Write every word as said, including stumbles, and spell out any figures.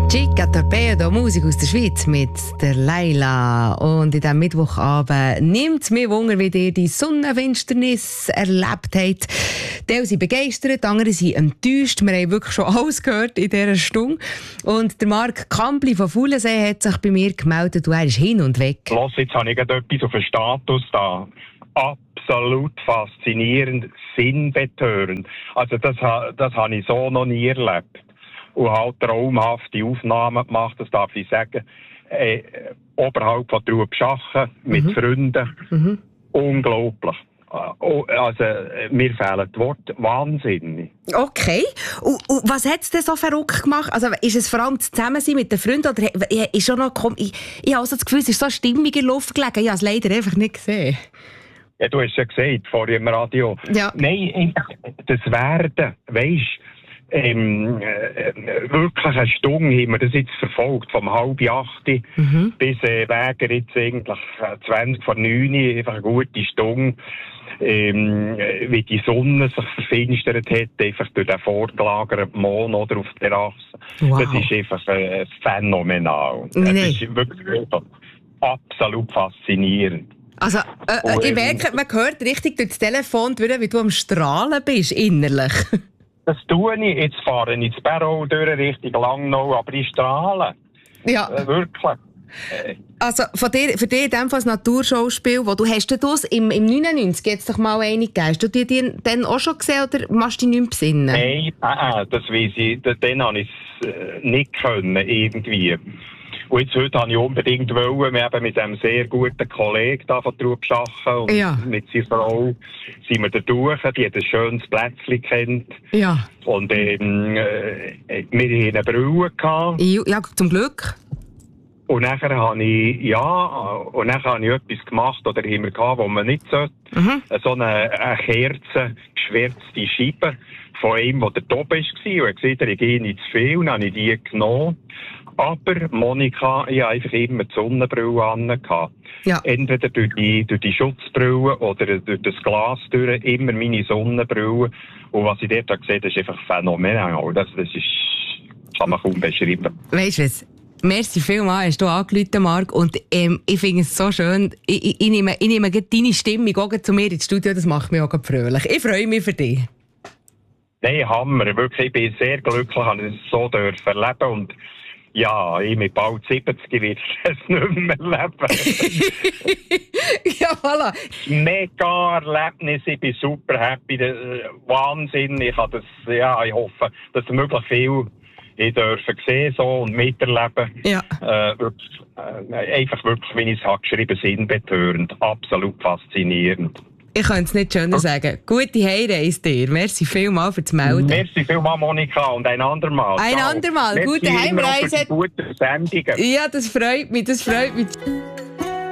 Chica Torpedo, Musik aus der Schweiz mit der Leila. Und in diesem Mittwochabend nimmt es mich Wunder, wie ihr die Sonnenfinsternis erlebt habt. Die sind begeistert, die anderen sind enttäuscht. Wir haben wirklich schon alles gehört in dieser Stunde. Und der Marc Kampli von Faulensee hat sich bei mir gemeldet und er ist hin und weg. Los, jetzt habe ich etwas auf den Status da. Absolut faszinierend, sinnbetörend. Also das, das habe ich so noch nie erlebt. Und halt traumhafte Aufnahmen gemacht, das darf ich sagen. Äh, oberhalb von Trubschachen mit mhm. Freunden. Mhm. Unglaublich. Also, mir fehlen die Worte. Wahnsinnig. Okay. Und, und was hat es denn so verrückt gemacht? Also, ist es vor allem das Zusammensein mit den Freunden? Oder ist schon noch, ich, ich habe also das Gefühl, es ist so stimmig in der Luft gelegen. Ich habe es leider einfach nicht gesehen. Ja, du hast ja gesagt, vorhin im Radio. Ja. Nein, das Werden, weisst Ähm, äh, wirklich eine Stunde haben wir das jetzt verfolgt, vom halb acht mhm. bis äh, Wäger jetzt eigentlich zwanzig vor neun, einfach eine gute Stunde, ähm, wie die Sonne sich verfinstert hat, einfach durch den vorgelagerten Mond oder auf der Terrasse. Wow. Das ist einfach äh, phänomenal. Nee. Das ist wirklich absolut faszinierend. Also, äh, äh, ich merke, man hört richtig durch das Telefon, wie du am Strahlen bist, innerlich. Das tue ich. Jetzt fahre ich ins Barrow durch, Richtung Langnau, aber ich strahle. Ja. Äh, wirklich. Äh. Also, von dir, für dich in dem Fall das Naturschauspiel, wo du hast du das im, im neunundneunzig jetzt doch mal eine gegeben. Hast du die, die dann auch schon gesehen oder machst du dich nicht mehr besinnen? Nein, äh, das weiss ich. Dann habe ich es äh, nicht können, irgendwie. Und jetzt heute wollte ich unbedingt wollen, wir haben mit einem sehr guten Kollegen da von Trubschachen und ja. mit seiner Frau sind wir da durch, die hat ein schönes Plätzchen kennt. Ja. Und ähm, äh, wir hatten eine Brille gehabt. Ja, zum Glück. Und nachher habe ich, ja, und nachher habe ich etwas gemacht, oder haben wir gehabt, wo man nicht sollte. Mhm. So eine, eine Kerze, geschwärzte Scheibe von einem, der da oben war. Und er gesagt, ich gehe nicht zu viel, dann habe ich die genommen. Aber Monika, ich hatte einfach immer die Sonnenbrille an. Ja. Entweder durch die, durch die Schutzbrille oder durch das Glas durch, immer meine Sonnenbrille. Und was ich dort gesehen habe, ist einfach phänomenal. Das, das ist, kann man kaum beschreiben. Weißt du was? Merci vielmals, hast du angerufen, Marc. Und ähm, ich finde es so schön. Ich, ich, ich nehme, ich nehme deine Stimmung auch zu mir ins Studio, das macht mich auch fröhlich. Ich freue mich für dich. Nein, Hammer. Wirklich, ich bin sehr glücklich, dass ich es so dürfen erleben. Und ja, ich mit bald siebzig werde es nicht mehr erleben. Ja, voilà. Mega Erlebnis, ich bin super happy. Wahnsinn. Ich, habe das, ja, ich hoffe, dass möglichst viel ich dürfen sehen so und miterleben. Ja. Äh, wirklich, äh, einfach wirklich, wie ich es habe geschrieben, sinnbetörend. Absolut faszinierend. Ich könnte es nicht schöner sagen. Gute Heimreise dir. Merci vielmals für das Melden. Merci vielmals, Monika, und ein andermal. Ein Ciao. andermal. Merci gute Heimreise. Gute Sendungen. Ja, das freut mich, das freut mich.